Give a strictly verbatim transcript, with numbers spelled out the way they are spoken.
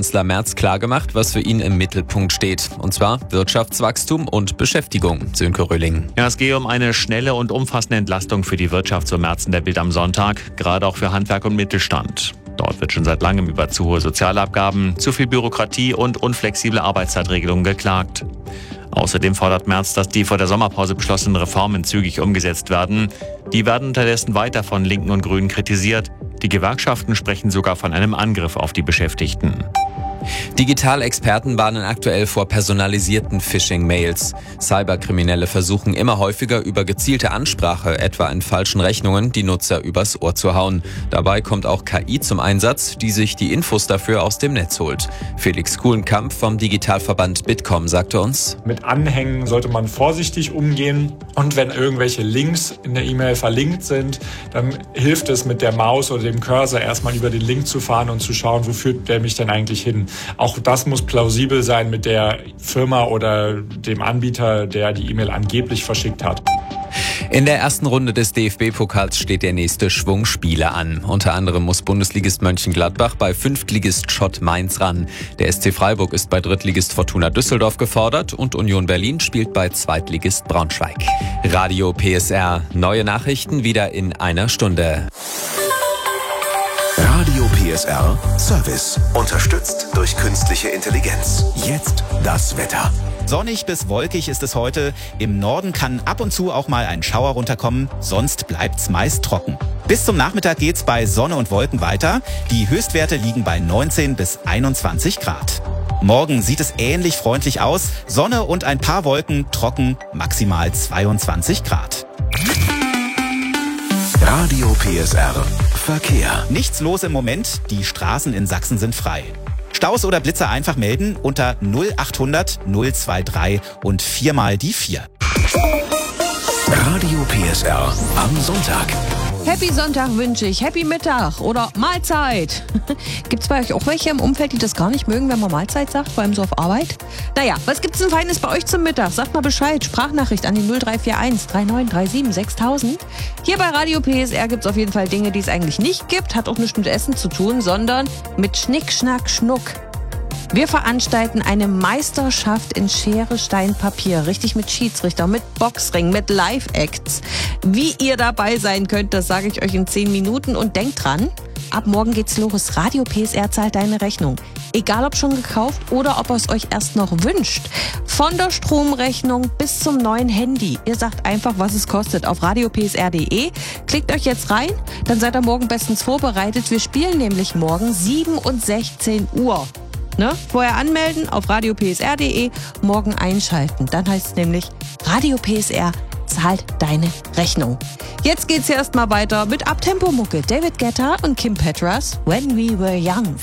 Kanzler Merz klargemacht, was für ihn im Mittelpunkt steht. Und zwar Wirtschaftswachstum und Beschäftigung. Sönke Röhling. Ja, es gehe um eine schnelle und umfassende Entlastung für die Wirtschaft, so Merz in der Bild am Sonntag, gerade auch für Handwerk und Mittelstand. Dort wird schon seit langem über zu hohe Sozialabgaben, zu viel Bürokratie und unflexible Arbeitszeitregelungen geklagt. Außerdem fordert Merz, dass die vor der Sommerpause beschlossenen Reformen zügig umgesetzt werden. Die werden unterdessen weiter von Linken und Grünen kritisiert. Die Gewerkschaften sprechen sogar von einem Angriff auf die Beschäftigten. Digitalexperten warnen aktuell vor personalisierten Phishing-Mails. Cyberkriminelle versuchen immer häufiger über gezielte Ansprache, etwa in falschen Rechnungen, die Nutzer übers Ohr zu hauen. Dabei kommt auch K I zum Einsatz, die sich die Infos dafür aus dem Netz holt. Felix Kuhlenkamp vom Digitalverband Bitkom sagte uns: Mit Anhängen sollte man vorsichtig umgehen. Und wenn irgendwelche Links in der E-Mail verlinkt sind, dann hilft es mit der Maus oder dem Cursor erstmal über den Link zu fahren und zu schauen, wo führt der mich denn eigentlich hin. Auch das muss plausibel sein mit der Firma oder dem Anbieter, der die E-Mail angeblich verschickt hat. In der ersten Runde des D F B-Pokals steht der nächste Schwung Spiele an. Unter anderem muss Bundesligist Mönchengladbach bei Fünftligist Schott Mainz ran. Der S C Freiburg ist bei Drittligist Fortuna Düsseldorf gefordert und Union Berlin spielt bei Zweitligist Braunschweig. Radio P S R. Neue Nachrichten wieder in einer Stunde. Radio P S R Service. Unterstützt durch künstliche Intelligenz. Jetzt das Wetter. Sonnig bis wolkig ist es heute. Im Norden kann ab und zu auch mal ein Schauer runterkommen, sonst bleibt's meist trocken. Bis zum Nachmittag geht's bei Sonne und Wolken weiter. Die Höchstwerte liegen bei neunzehn bis einundzwanzig Grad. Morgen sieht es ähnlich freundlich aus. Sonne und ein paar Wolken, trocken, maximal zweiundzwanzig Grad. Radio P S R Verkehr. Nichts los im Moment, die Straßen in Sachsen sind frei. Staus oder Blitzer einfach melden unter null achthundert null drei drei und viermal die vier. Radio P S R am Sonntag. Happy Sonntag wünsche ich, Happy Mittag oder Mahlzeit. Gibt's bei euch auch welche im Umfeld, die das gar nicht mögen, wenn man Mahlzeit sagt, vor allem so auf Arbeit? Naja, was gibt's denn Feines bei euch zum Mittag? Sagt mal Bescheid, Sprachnachricht an die null drei vier eins drei neun drei sieben sechstausend. Hier bei Radio P S R gibt's auf jeden Fall Dinge, die es eigentlich nicht gibt, hat auch nichts mit Essen zu tun, sondern mit Schnick, Schnack, Schnuck. Wir veranstalten eine Meisterschaft in Schere, Stein, Papier. Richtig mit Schiedsrichter, mit Boxring, mit Live-Acts. Wie ihr dabei sein könnt, das sage ich euch in zehn Minuten. Und denkt dran, ab morgen geht's los. Radio P S R zahlt deine Rechnung. Egal ob schon gekauft oder ob ihr es euch erst noch wünscht. Von der Stromrechnung bis zum neuen Handy. Ihr sagt einfach, was es kostet auf radio p s r punkt d e. Klickt euch jetzt rein, dann seid ihr morgen bestens vorbereitet. Wir spielen nämlich morgen sieben und sechzehn Uhr. Ne? Vorher anmelden auf radio p s r punkt d e, morgen einschalten. Dann heißt es nämlich, Radio P S R zahlt deine Rechnung. Jetzt geht's hier erstmal weiter mit Abtempo-Mucke. David Guetta und Kim Petras, When We Were Young.